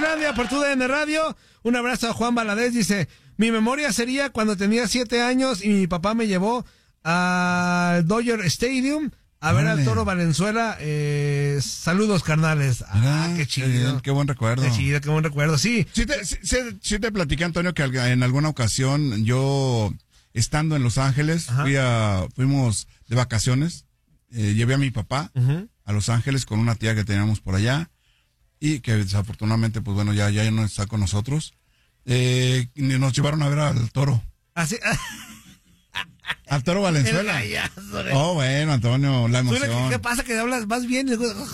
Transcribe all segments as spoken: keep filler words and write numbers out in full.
Finlandia por tu D N Radio. Un abrazo a Juan Valadez, dice, mi memoria sería cuando tenía siete años y mi papá me llevó al Dodger Stadium a ver Vale. al Toro Valenzuela. Eh, saludos, carnales. Ah, Ah, qué chido. Qué, bien, qué buen recuerdo. Qué chido, qué buen recuerdo, sí. Sí te, sí, sí, sí te platiqué, Antonio, que al- en alguna ocasión yo, estando en Los Ángeles, Ajá. fui a, fuimos de vacaciones, eh, llevé a mi papá Uh-huh. a Los Ángeles con una tía que teníamos por allá y que desafortunadamente, pues bueno, ya, ya no está con nosotros. Eh, y nos llevaron a ver al Toro, Así. al Toro El Valenzuela. gallazo, ¿eh? Oh, bueno, Antonio, la Zule, ¿qué, emoción. qué pasa? Que hablas más bien.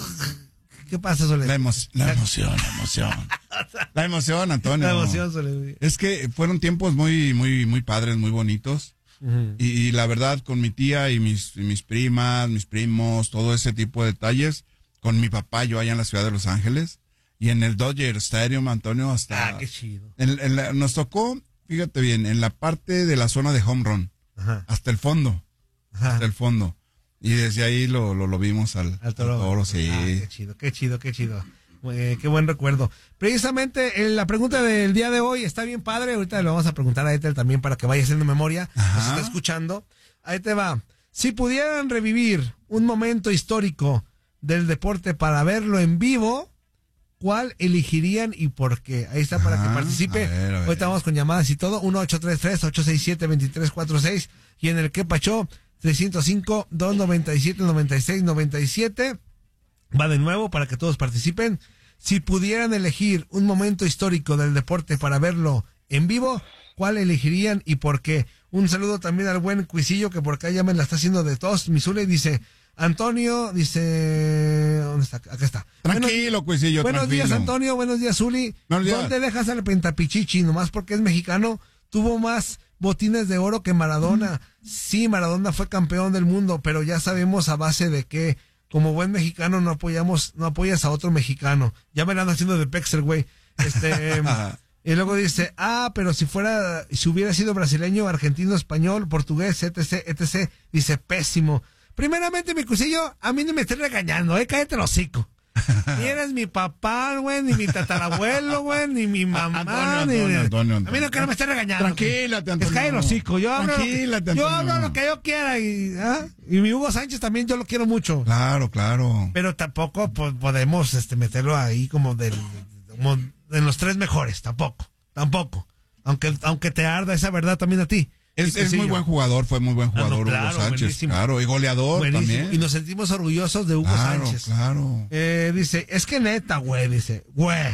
¿Qué pasa, Zule? La, emo- la emoción, la emoción. La emoción, Antonio. La emoción, Zule. Es que fueron tiempos muy, muy, muy padres, muy bonitos. Uh-huh. Y, y la verdad, con mi tía y mis, y mis primas, mis primos, todo ese tipo de detalles, con mi papá, yo allá en la ciudad de Los Ángeles, y en el Dodger Stadium, Antonio, hasta... Ah, qué chido. en- en la- nos tocó, fíjate bien, en la parte de la zona de home run, Ajá. hasta el fondo, Ajá. hasta el fondo. Y desde ahí lo, lo, lo vimos al, Al Toro. al Toro, sí. Ah, qué chido, qué chido, qué chido. Eh, qué buen recuerdo. Precisamente eh, la pregunta del día de hoy está bien padre. Ahorita le vamos a preguntar a Ethel también para que vaya haciendo memoria. Ajá. Nos está escuchando. Ahí te va. Si pudieran revivir un momento histórico del deporte para verlo en vivo, ¿cuál elegirían y por qué? Ahí está para Ajá, que participe. a ver, a ver. Ahorita vamos con llamadas y todo. uno ocho tres tres, ocho seis siete, dos tres cuatro seis y en el que pachó trescientos cinco, doscientos noventa y siete, noventa y seis, noventa y siete. Va de nuevo para que todos participen. Si pudieran elegir un momento histórico del deporte para verlo en vivo, ¿cuál elegirían y por qué? Un saludo también al buen Cuisillo que por acá ya me la está haciendo de tos. Misule dice, Antonio, dice, ¿dónde está? Acá está. Tranquilo, Cuisillo, Buenos tranquilo. días, Antonio. Buenos días, Zuli. Buenos días. ¿Dónde dejas al Pentapichichi? Nomás porque es mexicano. Tuvo más botines de oro que Maradona. Sí, Maradona fue campeón del mundo, pero ya sabemos a base de que, como buen mexicano, no apoyamos, no apoyas a otro mexicano. Ya me la ando haciendo de Pexel, güey. Este, y luego dice, ah, pero si fuera, si hubiera sido brasileño, argentino, español, portugués, etc, etc, dice, pésimo. Primeramente, mi cusillo, a mí ni me estés regañando, eh, cállate el hocico. Ni eres mi papá, güey, ni mi tatarabuelo, güey, ni mi mamá, Antonio, ni... Antonio, Antonio, Antonio. A mí no que no me estés regañando. Tranquilate, Que Antonio. cae el hocico. Yo hablo, lo que, Tranquilate, yo Antonio. hablo lo que yo quiera y, ¿ah? Y mi Hugo Sánchez también yo lo quiero mucho. Claro, claro. Pero tampoco po- podemos este meterlo ahí como del como en los tres mejores, tampoco. Tampoco. Aunque aunque te arda esa verdad también a ti. Es, Y es muy Cuisillo. buen jugador, fue muy buen Ah, no, jugador claro, Hugo Sánchez. buenísimo. Claro, y goleador Buenísimo. también. Y nos sentimos orgullosos de Hugo claro, Sánchez. claro. Eh, dice, es que neta, güey, dice, güey,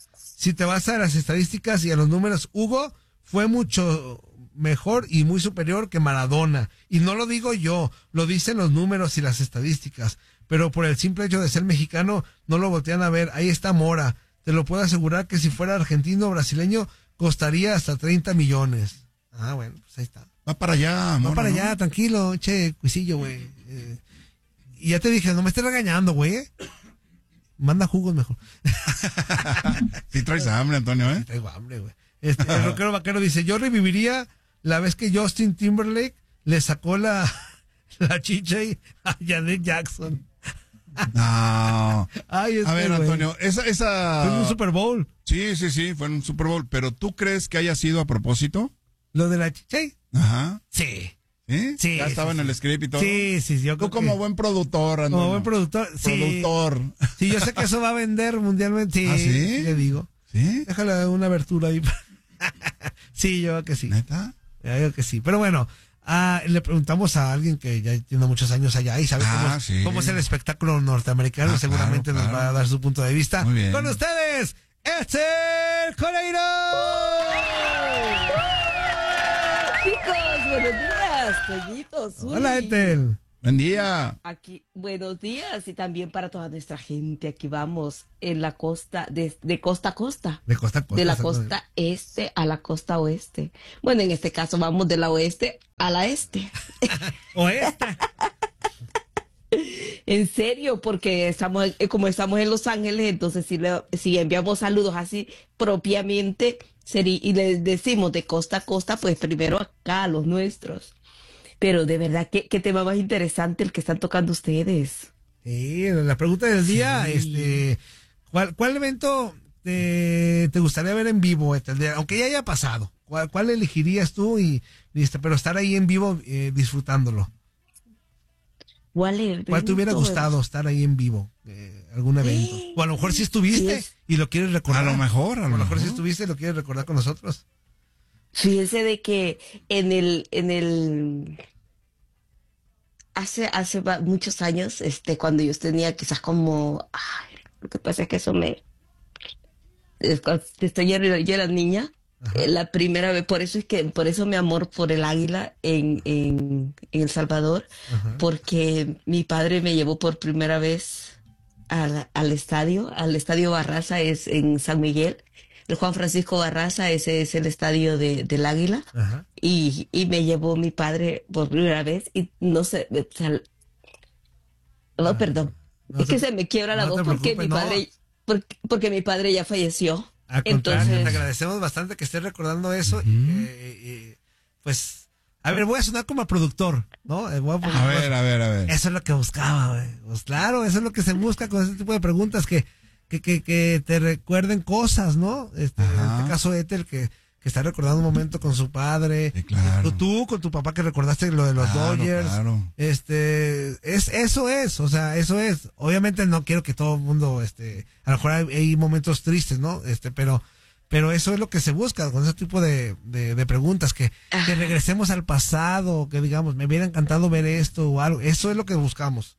si te vas a las estadísticas y a los números, Hugo fue mucho mejor y muy superior que Maradona. Y no lo digo yo, lo dicen los números y las estadísticas. Pero por el simple hecho de ser mexicano, no lo voltean a ver. Ahí está Mora. Te lo puedo asegurar que si fuera argentino o brasileño, costaría hasta treinta millones. Ah, bueno, pues ahí está. Va para allá, Va amor. para ¿no? allá, tranquilo, che, cuisillo, güey. Eh, y ya te dije, no me estés regañando, güey. ¿eh? Manda jugos mejor. Sí traes hambre, Antonio, ¿eh? Traigo hambre, güey. Este, el rockero vaquero dice, yo reviviría la vez que Justin Timberlake le sacó la, la chicha y- a Janet Jackson. No. Ay, este, A ver, güey. Antonio, esa, esa... Fue en un Super Bowl. Sí, sí, sí, fue en un Super Bowl. Pero ¿tú crees que haya sido a propósito? Lo de la chicha. Ajá. Sí. ¿Sí? Sí, Ya estaba sí, en sí. el script y todo. Sí, sí, yo Tú creo como que- buen productor, Antonio. como buen productor. Sí. Productor. Sí, yo sé que eso va a vender mundialmente. Sí, ¿Ah, sí? le digo. ¿Sí? Déjale una abertura ahí. Sí, yo creo que sí. ¿Neta? Ya digo que sí. Pero bueno, ah, le preguntamos a alguien que ya tiene muchos años allá y sabe Ah, cómo, es, sí. cómo es el espectáculo norteamericano. Ah, Seguramente claro, nos claro. va a dar su punto de vista. Muy bien. Con ustedes, Ethel Coneiro. Chicos, buenos días, Toñito, Zuli. Hola, Ethel. Buen día. Aquí, buenos días y también para toda nuestra gente. Aquí vamos en la costa, de, de costa a costa. De costa a costa. De la exactamente. costa este a la costa oeste. Bueno, en este caso vamos de la oeste a la este. Oeste. En serio, porque estamos, eh, como estamos en Los Ángeles, entonces si, le, si enviamos saludos así propiamente sería, y les decimos de costa a costa, pues primero acá a los nuestros. Pero de verdad, ¿qué, qué tema más interesante el que están tocando ustedes? Sí, la pregunta del día, Sí. este, ¿cuál, cuál evento te, te gustaría ver en vivo, Ethel? Aunque ya haya pasado, ¿cuál, cuál elegirías tú? Y, y este, pero estar ahí en vivo eh, disfrutándolo. ¿Cuál evento? ¿Cuál te hubiera gustado estar ahí en vivo? Eh, ¿Algún evento? O a lo mejor si estuviste Sí, y lo quieres recordar. A lo mejor, a A lo lo mejor si mejor. estuviste y lo quieres recordar con nosotros. fíjese de que en el, en el, hace, hace va- muchos años, este, cuando yo tenía quizás como, ay, lo que pasa es que eso me, es cuando estoy, yo era yo era niña, Ajá. eh, la primera vez, por eso es que, por eso mi amor por el águila en, en, en El Salvador, Ajá. porque mi padre me llevó por primera vez al, al estadio, al estadio Barraza, es en San Miguel. El Juan Francisco Barraza, ese es el estadio de, del Águila. Ajá. Y, y me llevó mi padre por primera vez y no sé, o sea, no, Ah, perdón, no es te- que se me quiebra la no voz te porque preocupes, mi no. padre, porque, porque mi padre ya falleció. Al contrario, te Entonces, agradecemos bastante que estés recordando eso. Ujú. y que, y, pues, a ver, voy a sonar como a productor, ¿no? Eh, voy a poner- A ver, a ver, a ver. Eso es lo que buscaba, güey. Pues claro, eso es lo que se busca con ese tipo de preguntas, que, que, que, que te recuerden cosas, ¿no? Este, en Ajá. este caso, Ethel, que, que está recordando un momento con su padre. Sí, claro. Tú, tú con tu papá que recordaste lo de los Claro, Dodgers. claro. Este, es, eso es, o sea, eso es. Obviamente no quiero que todo el mundo, este, a lo mejor hay, hay momentos tristes, ¿no? Este, pero, pero eso es lo que se busca con ese tipo de, de, de preguntas, que, que Ajá. regresemos al pasado, que digamos, me hubiera encantado ver esto o algo. Eso es lo que buscamos.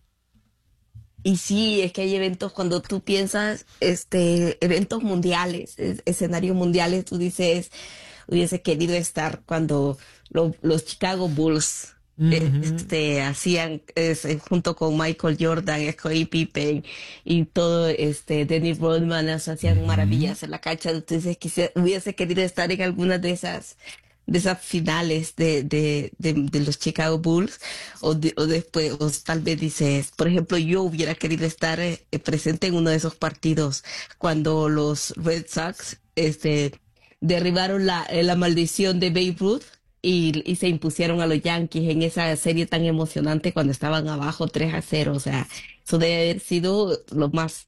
y sí, es que hay eventos cuando tú piensas, este, eventos mundiales, es- escenarios mundiales, tú dices, hubiese querido estar cuando lo- los Chicago Bulls eh, Ujú. este, hacían este, junto con Michael Jordan, Scottie Pippen y todo, este, Dennis Rodman, o sea, hacían maravillas en la cancha. Entonces, quisiera, hubiese querido estar en algunas de esas, de esas finales de, de, de, de los Chicago Bulls, o, de- o después, o tal vez dices, por ejemplo, yo hubiera querido estar eh, presente en uno de esos partidos cuando los Red Sox, este, derribaron la, eh, la maldición de Babe Ruth y, y se impusieron a los Yankees en esa serie tan emocionante cuando estaban abajo tres a cero. O sea, eso debe haber sido lo más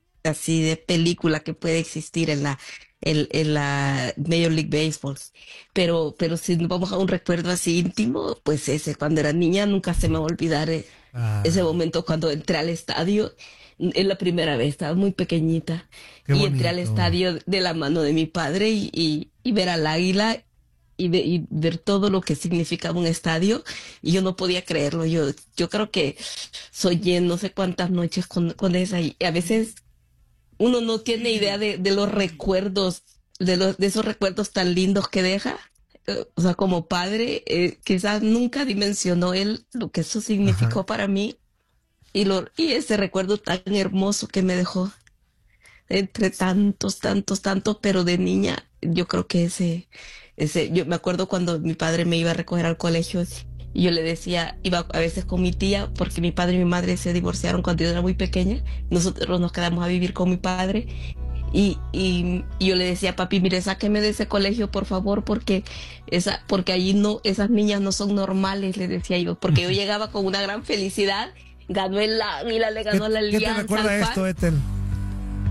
así de película que puede existir en la, en, en la Major League Baseball. Pero, pero si nos vamos a un recuerdo así íntimo, pues ese, cuando era niña, nunca se me va a olvidar eh, Ah, ese momento cuando entré al estadio. Es la primera vez, estaba muy pequeñita. Qué Y entré al bonito. estadio de la mano de mi padre y, y, y ver al águila y, ve- y ver todo lo que significaba un estadio. Y yo no podía creerlo. Yo, yo creo que soñé no sé cuántas noches con, con esa. Y a veces uno no tiene idea de, de los recuerdos, de, los, de esos recuerdos tan lindos que deja. Eh, O sea, como padre, eh, quizás nunca dimensionó él lo que eso significó Ajá. para mí y, lo, y ese recuerdo tan hermoso que me dejó entre tantos, tantos, tantos, pero de niña, yo creo que ese, ese, yo me acuerdo cuando mi padre me iba a recoger al colegio y yo le decía, iba a veces con mi tía, porque mi padre y mi madre se divorciaron cuando yo era muy pequeña, nosotros nos quedamos a vivir con mi padre y, y, y yo le decía, papi, mire, sáqueme de ese colegio, por favor, porque esa, porque allí no, esas niñas no son normales, le decía yo, porque yo llegaba con una gran felicidad, ganó el Águila, le ¿Qué, ganó la qué te Alianza, recuerda al esto, F A R. Ethel?